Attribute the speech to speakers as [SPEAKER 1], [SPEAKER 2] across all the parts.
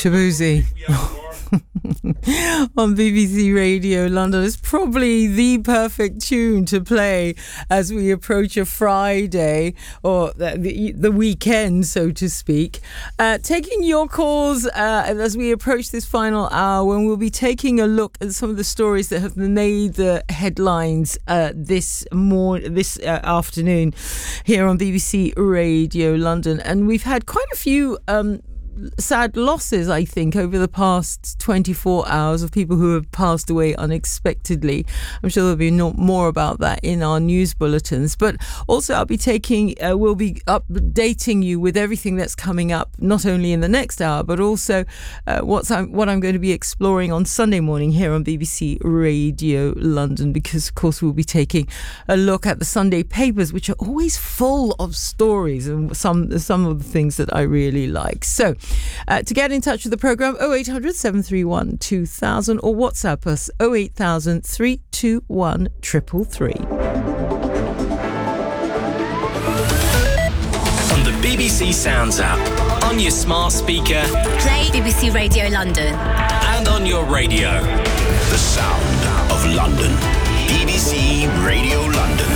[SPEAKER 1] Shabuzi on BBC Radio London. It's probably the perfect tune to play as we approach a Friday or the weekend, so to speak. Taking your calls as we approach this final hour, when we'll be taking a look at some of the stories that have made the headlines this afternoon here on BBC Radio London. And we've had quite a few sad losses, I think, over the past 24 hours of people who have passed away unexpectedly. I'm sure there'll be more about that in our news bulletins. But also we'll be updating you with everything that's coming up, not only in the next hour, but also what I'm going to be exploring on Sunday morning here on BBC Radio London, because, of course, we'll be taking a look at the Sunday papers, which are always full of stories and some of the things that I really like. So, to get in touch with the programme, 0800 731 2000 or WhatsApp us 08000 321 333.
[SPEAKER 2] On the BBC Sounds app, on your smart speaker,
[SPEAKER 3] play BBC Radio London,
[SPEAKER 2] and on your radio.
[SPEAKER 4] The sound of London. BBC Radio London.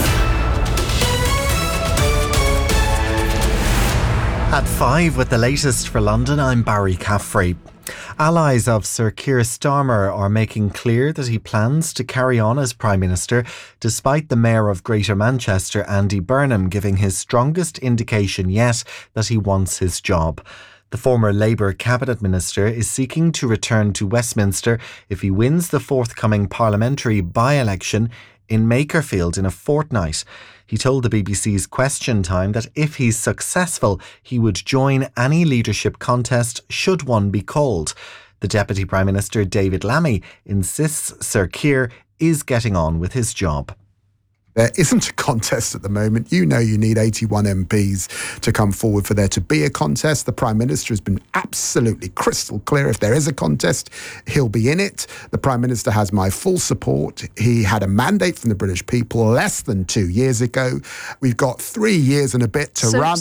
[SPEAKER 5] At 5 with the latest for London, I'm Barry Caffrey. Allies of Sir Keir Starmer are making clear that he plans to carry on as Prime Minister, despite the Mayor of Greater Manchester, Andy Burnham, giving his strongest indication yet that he wants his job. The former Labour Cabinet Minister is seeking to return to Westminster if he wins the forthcoming parliamentary by-election in Makerfield in a fortnight. He told the BBC's Question Time that if he's successful, he would join any leadership contest should one be called. The Deputy Prime Minister, David Lammy, insists Sir Keir is getting on with his job.
[SPEAKER 6] There isn't a contest at the moment. You know you need 81 MPs to come forward for there to be a contest. The Prime Minister has been absolutely crystal clear. If there is a contest, he'll be in it. The Prime Minister has my full support. He had a mandate from the British people less than 2 years ago. We've got 3 years and a bit to run.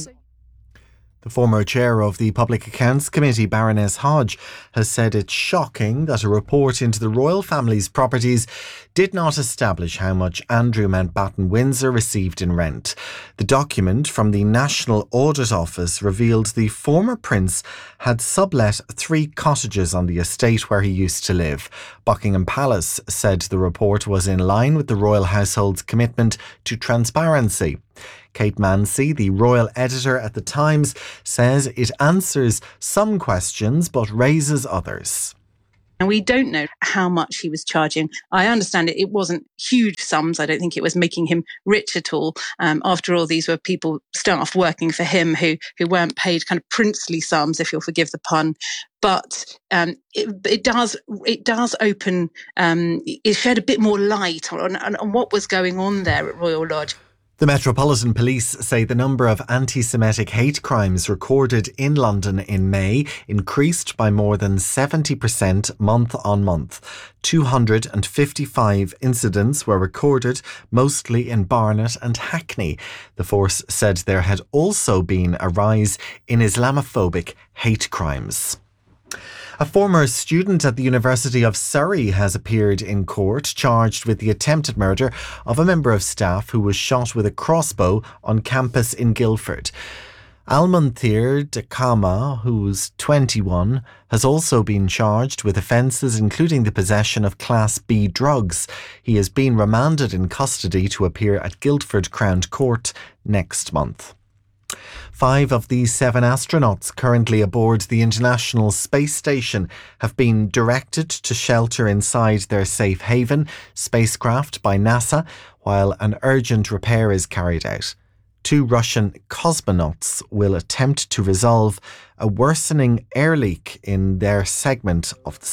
[SPEAKER 5] The former chair of the Public Accounts Committee, Baroness Hodge, has said it's shocking that a report into the royal family's properties did not establish how much Andrew Mountbatten Windsor received in rent. The document from the National Audit Office revealed the former prince had sublet 3 cottages on the estate where he used to live. Buckingham Palace said the report was in line with the royal household's commitment to transparency. Kate Mancy, the royal editor at The Times, says it answers some questions but raises others.
[SPEAKER 7] And we don't know how much he was charging. I understand it wasn't huge sums. I don't think it was making him rich at all. After all, these were staff working for him who weren't paid kind of princely sums, if you'll forgive the pun. But it does open, it shed a bit more light on what was going on there at Royal Lodge.
[SPEAKER 5] The Metropolitan Police say the number of anti-Semitic hate crimes recorded in London in May increased by more than 70% month on month. 255 incidents were recorded, mostly in Barnet and Hackney. The force said there had also been a rise in Islamophobic hate crimes. A former student at the University of Surrey has appeared in court charged with the attempted murder of a member of staff who was shot with a crossbow on campus in Guildford. Almonthir Dakama, who's 21, has also been charged with offences including the possession of Class B drugs. He has been remanded in custody to appear at Guildford Crown Court next month. 5 of the 7 astronauts currently aboard the International Space Station have been directed to shelter inside their safe haven spacecraft by NASA while an urgent repair is carried out. 2 Russian cosmonauts will attempt to resolve a worsening air leak in their segment of the